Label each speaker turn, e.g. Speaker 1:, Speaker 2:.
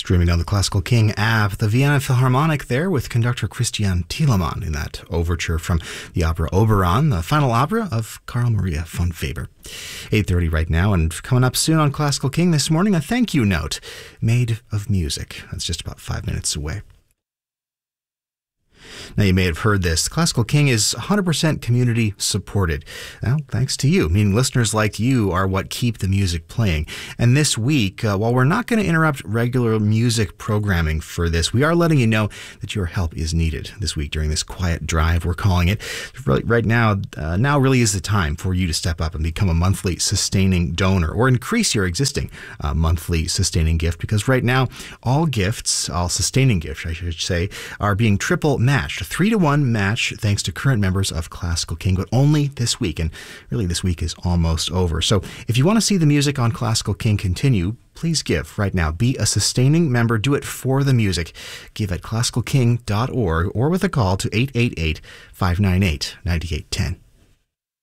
Speaker 1: Streaming on the Classical King app, the Vienna Philharmonic there with conductor Christian Thielemann in that overture from the opera Oberon, the final opera of Carl Maria von Weber. 8:30 right now, and coming up soon on Classical King this morning, a thank you note made of music. That's just about 5 minutes away. Now, you may have heard this. Classical King is 100% community supported. Well, thanks to you, meaning listeners like you are what keep the music playing. And this week, while we're not going to interrupt regular music programming for this, we are letting you know that your help is needed this week during this quiet drive, we're calling it. Right now, now really is the time for you to step up and become a monthly sustaining donor or increase your existing monthly sustaining gift, because right now, all sustaining gifts, I should say, are being triple matched. A 3-to-1 match thanks to current members of Classical King, but only this week. And really, this week is almost over. So if you want to see the music on Classical King continue, please give right now. Be a sustaining member. Do it for the music. Give at classicalking.org or with a call to 888-598-9810.